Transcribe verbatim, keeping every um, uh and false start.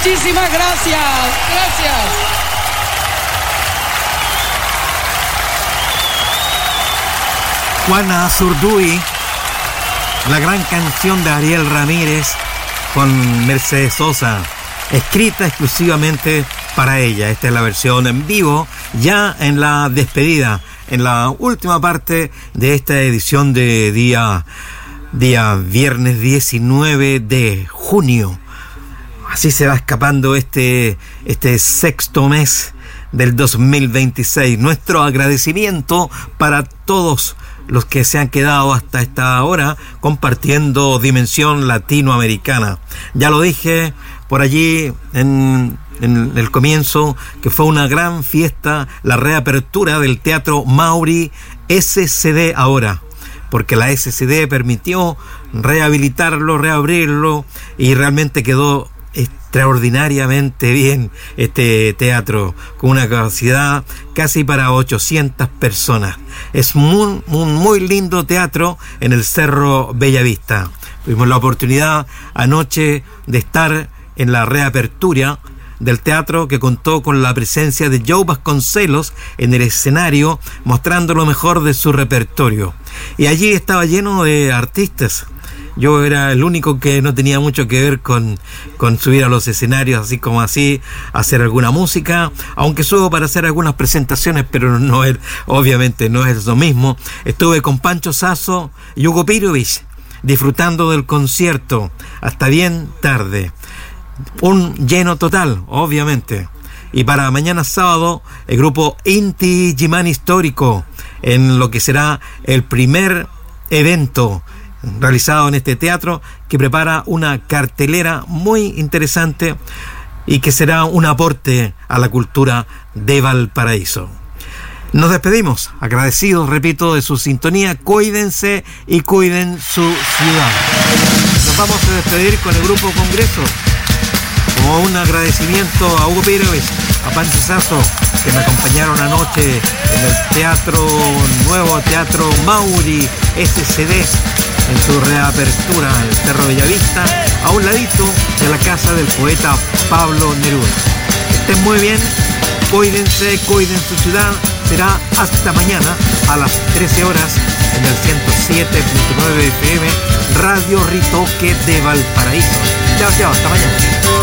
Muchísimas gracias. Gracias. Juana Zurduy, la gran canción de Ariel Ramírez con Mercedes Sosa, escrita exclusivamente para ella. Esta es la versión en vivo, ya en la despedida, en la última parte de esta edición de día, día viernes diecinueve de junio. Así se va escapando este, este sexto mes del dos mil veintiséis. Nuestro agradecimiento para todos los que se han quedado hasta esta hora compartiendo Dimensión Latinoamericana. Ya lo dije por allí en, en el comienzo, que fue una gran fiesta la reapertura del Teatro Mauri S C D ahora, porque la S C D permitió rehabilitarlo, reabrirlo, y realmente quedó extraordinariamente bien este teatro, con una capacidad casi para ochocientas personas. Es muy, muy, muy lindo teatro en el Cerro Bellavista. Tuvimos la oportunidad anoche de estar en la reapertura del teatro, que contó con la presencia de Joe Vasconcelos en el escenario, mostrando lo mejor de su repertorio. Y allí estaba lleno de artistas. Yo era el único que no tenía mucho que ver con, con subir a los escenarios, así como así, hacer alguna música, aunque subo para hacer algunas presentaciones, pero no es, obviamente no es lo mismo. Estuve con Pancho Sasso y Hugo Pirovich, disfrutando del concierto hasta bien tarde. Un lleno total, obviamente. Y para mañana sábado, el grupo Inti Gimán Histórico, en lo que será el primer evento realizado en este teatro, que prepara una cartelera muy interesante y que será un aporte a la cultura de Valparaíso. Nos despedimos, agradecidos, repito, de su sintonía. Cuídense y cuiden su ciudad. Nos vamos a despedir con el Grupo Congreso, como un agradecimiento a Hugo Pirovich, a Pancho Sasso, que me acompañaron anoche en el teatro, nuevo Teatro Mauri S C D, en su reapertura en el Cerro Bellavista, a un ladito de la casa del poeta Pablo Neruda. Estén muy bien, cuídense, cuiden su ciudad. Será hasta mañana a las trece horas en el ciento siete punto nueve F M, Radio Ritoque de Valparaíso. Chao, chao, hasta mañana.